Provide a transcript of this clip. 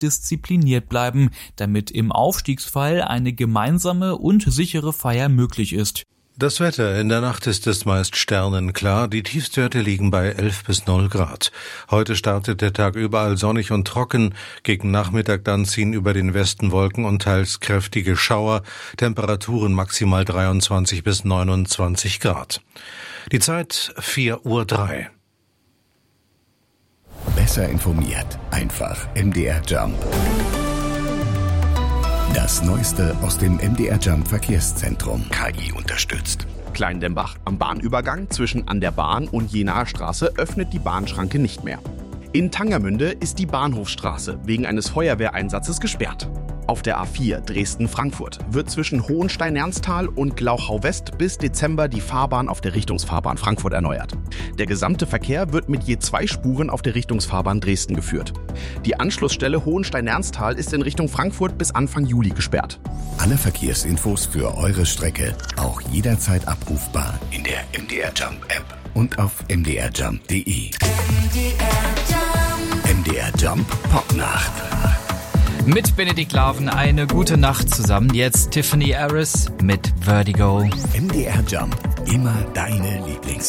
diszipliniert bleiben, damit im Aufstiegsfall eine gemeinsame und sichere Feier möglich ist. Das Wetter: In der Nacht ist es meist sternenklar, die Tiefstwerte liegen bei 11 bis 0 Grad. Heute startet der Tag überall sonnig und trocken, gegen Nachmittag dann ziehen über den Westen Wolken und teils kräftige Schauer, Temperaturen maximal 23 bis 29 Grad. Die Zeit 4:03 Uhr. Besser informiert, einfach MDR Jump. Das Neueste aus dem MDR Jump Verkehrszentrum. KI unterstützt. Kleindembach. Am Bahnübergang zwischen An der Bahn und Jenaer Straße öffnet die Bahnschranke nicht mehr. In Tangermünde ist die Bahnhofstraße wegen eines Feuerwehreinsatzes gesperrt. Auf der A4 Dresden-Frankfurt wird zwischen Hohenstein-Ernsthal und Glauchau-West bis Dezember die Fahrbahn auf der Richtungsfahrbahn Frankfurt erneuert. Der gesamte Verkehr wird mit je 2 Spuren auf der Richtungsfahrbahn Dresden geführt. Die Anschlussstelle Hohenstein-Ernsthal ist in Richtung Frankfurt bis Anfang Juli gesperrt. Alle Verkehrsinfos für eure Strecke auch jederzeit abrufbar in der MDR Jump App und auf mdrjump.de. MDR Jump Popnacht. Mit Benedikt Larven eine gute Nacht zusammen. Jetzt Tiffany Harris mit Vertigo. MDR Jump, immer deine Lieblings.